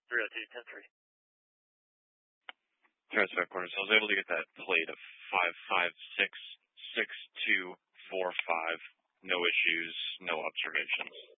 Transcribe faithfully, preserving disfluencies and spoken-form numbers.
three oh two, ten three. Transfer quarters. I was able to get that plate of five five six six two four five. No issues, no observations.